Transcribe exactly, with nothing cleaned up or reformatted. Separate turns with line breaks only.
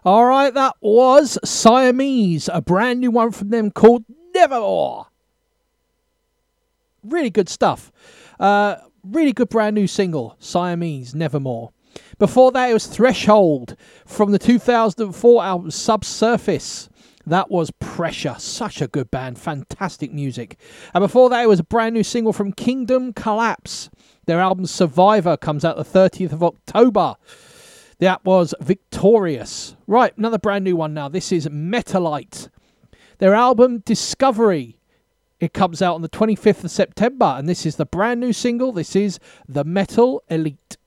All right, that was Siamese, a brand new one from them called Nevermore. Really good stuff. Uh, really good brand new single, Siamese, Nevermore. Before that, it was Threshold from the two thousand four album Subsurface. That was Pressure. Such a good band. Fantastic music. And before that, it was a brand new single from Kingdom Collapse. Their album Survivor comes out the thirtieth of October. That was Victorious. Right, another brand new one now. This is Metalite. Their album Discovery. It comes out on the twenty-fifth of September. And this is the brand new single. This is The Metal Elite.